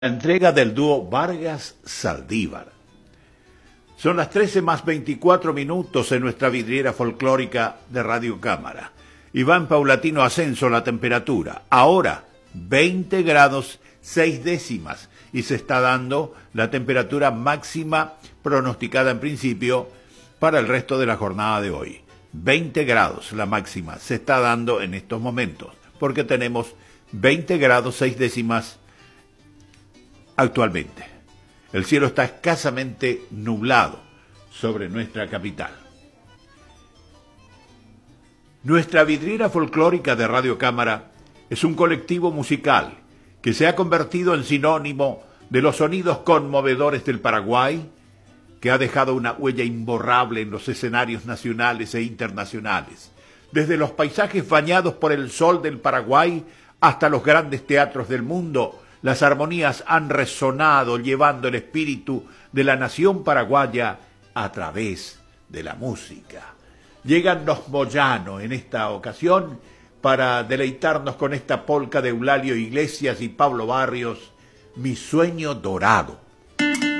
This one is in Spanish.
Entrega del dúo Vargas-Saldívar. Son las 13 más 24 minutos en nuestra vidriera folclórica de Radio Cámara. Y va en paulatino ascenso la temperatura. Ahora 20 grados 6 décimas. Y se está dando la temperatura máxima pronosticada en principio para el resto de la jornada de hoy. 20 grados la máxima se está dando en estos momentos. Porque tenemos 20 grados 6 décimas actualmente. El cielo está escasamente nublado sobre nuestra capital. Nuestra vidriera folclórica de Radio Cámara es un colectivo musical que se ha convertido en sinónimo de los sonidos conmovedores del Paraguay, que ha dejado una huella imborrable en los escenarios nacionales e internacionales, desde los paisajes bañados por el sol del Paraguay hasta los grandes teatros del mundo. Las armonías han resonado llevando el espíritu de la nación paraguaya a través de la música. Llegan los Moyano en esta ocasión para deleitarnos con esta polca de Eulalio Iglesias y Pablo Barrios, Mi sueño dorado.